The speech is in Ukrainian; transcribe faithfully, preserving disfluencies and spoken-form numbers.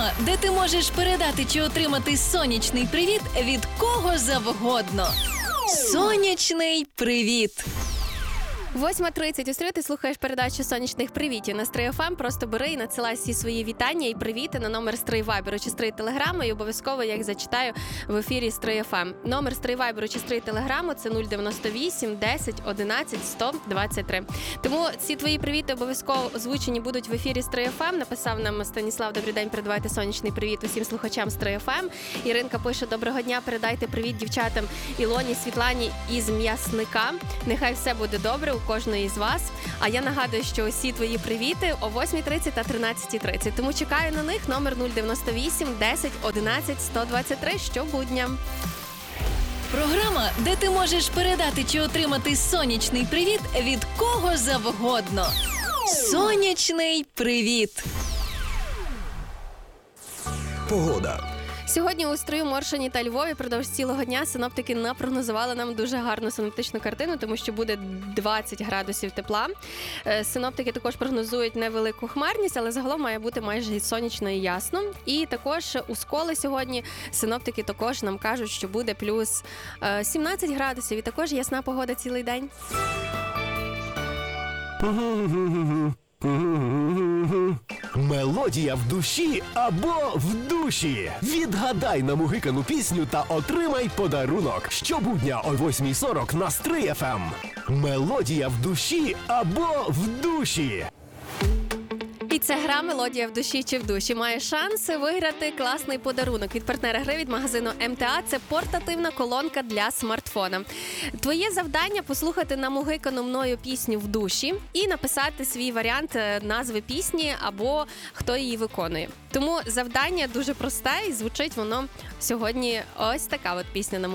Програма, де ти можеш передати чи отримати сонячний привіт від кого завгодно. Сонячний привіт! восьма тридцять. У стрію ти слухаєш передачу сонячних привітів на Стрий еф ем. Просто бери і надсилай всі свої вітання і привіти на номер Стрий Вайберу чи Стрий Телеграму, і обов'язково я їх зачитаю в ефірі Стрий еф ем. Номер Стрий Вайберу чи Стрий Телеграму – це нуль дев'яносто вісім десять одинадцять сто двадцять три. Тому ці твої привіти обов'язково озвучені будуть в ефірі Стрий еф ем. Написав нам Станіслав: добрий день, передавайте сонячний привіт усім слухачам Стрий еф ем. Іринка пише: доброго дня, передайте привіт дівчатам Ілоні, Світлані із М'ясника. Нехай все буде добре у кожної з вас. А я нагадую, що усі твої привіти о восьмій тридцять та тринадцятій тридцять. Тому чекаю на них. Номер нуль дев'яносто вісім десять одинадцять сто двадцять три щобудня. Програма, де ти можеш передати чи отримати сонячний привіт від кого завгодно. Сонячний привіт! Погода. Сьогодні у Стрию, Моршині та Львові продовж цілого дня синоптики напрогнозували нам дуже гарну синоптичну картину, тому що буде двадцять градусів тепла. Синоптики також прогнозують невелику хмарність, але загалом має бути майже сонячно і ясно. І також у Сколі сьогодні синоптики також нам кажуть, що буде плюс сімнадцять градусів і також ясна погода цілий день. Мелодія в душі або в душі. Відгадай намугикану пісню та отримай подарунок. Щобудня о восьмій сорок на Стрий еф ем. Мелодія в душі або в душі. І ця гра «Мелодія в душі чи в душі» має шанс виграти класний подарунок від партнера гри, від магазину ем те а. Це портативна колонка для смартфона. Твоє завдання – послухати намугикану мною пісню в душі і написати свій варіант назви пісні або хто її виконує. Тому завдання дуже просте і звучить воно сьогодні ось така от пісня.